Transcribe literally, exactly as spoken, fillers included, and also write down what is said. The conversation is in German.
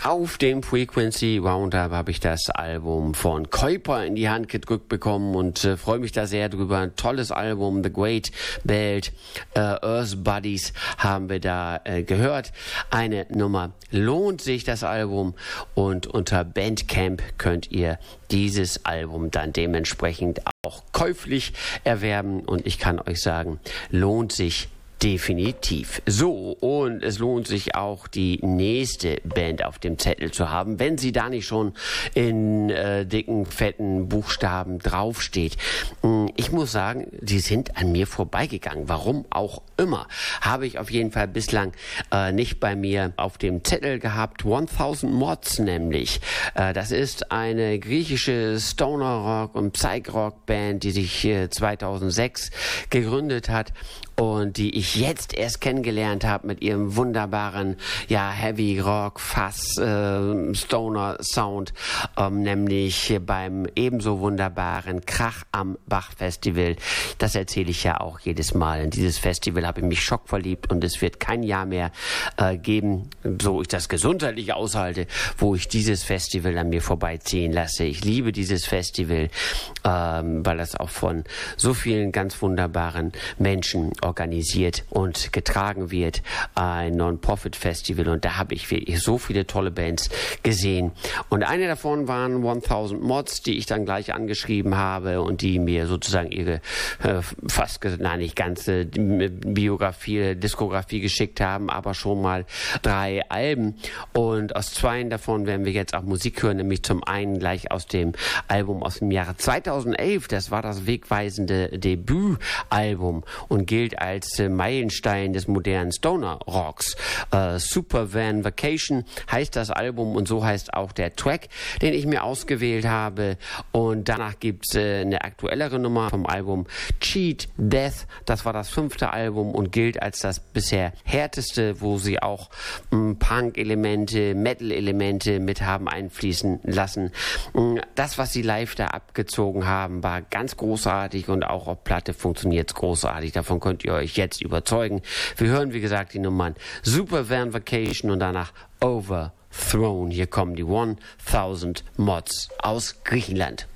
Auf dem Frequency Roundup habe ich das Album von Kuiper in die Hand gedrückt bekommen und äh, freue mich da sehr drüber. Ein tolles Album, The Great Belt, äh, Earth Buddies haben wir da äh, gehört. Eine Nummer, lohnt sich das Album, und unter Bandcamp könnt ihr dieses Album dann dementsprechend auch käuflich erwerben, und ich kann euch sagen, lohnt sich definitiv. So, und es lohnt sich auch, die nächste Band auf dem Zettel zu haben, wenn sie da nicht schon in äh, dicken, fetten Buchstaben draufsteht. Ich muss sagen, die sind an mir vorbeigegangen. Warum auch immer. Habe ich auf jeden Fall bislang äh, nicht bei mir auf dem Zettel gehabt. tausend Mods nämlich. Äh, das ist eine griechische Stoner-Rock- und Psych-Rock-Band, die sich äh, zweitausendsechs gegründet hat und die ich jetzt erst kennengelernt habe mit ihrem wunderbaren, ja, Heavy Rock, Fass, äh, Stoner Sound, ähm, nämlich beim ebenso wunderbaren Krach am Bach Festival. Das erzähle ich ja auch jedes Mal. In dieses Festival habe ich mich schockverliebt, und es wird kein Jahr mehr äh, geben, so ich das gesundheitlich aushalte, wo ich dieses Festival an mir vorbeiziehen lasse. Ich liebe dieses Festival, ähm, weil das auch von so vielen ganz wunderbaren Menschen organisiert und getragen wird, ein Non-Profit-Festival, und da habe ich wirklich so viele tolle Bands gesehen, und eine davon waren tausend Mods, die ich dann gleich angeschrieben habe und die mir sozusagen ihre äh, fast, nein, nicht ganze Biografie, Diskografie geschickt haben, aber schon mal drei Alben, und aus zweien davon werden wir jetzt auch Musik hören, nämlich zum einen gleich aus dem Album aus dem Jahre zweitausendelf, das war das wegweisende Debütalbum und gilt als äh, Meilenstein des modernen Stoner-Rocks. Äh, Super Van Vacation heißt das Album, und so heißt auch der Track, den ich mir ausgewählt habe. Und danach gibt es äh, eine aktuellere Nummer vom Album Cheat Death. Das war das fünfte Album und gilt als das bisher härteste, wo sie auch mh, Punk-Elemente, Metal-Elemente mit haben einfließen lassen. Mh, das, was sie live da abgezogen haben, war ganz großartig, und auch auf Platte funktioniert es großartig. Davon könnt ihr euch jetzt überzeugen. Wir hören, wie gesagt, die Nummern Super Van Vacation und danach Overthrown. Hier kommen die tausend Mods aus Griechenland.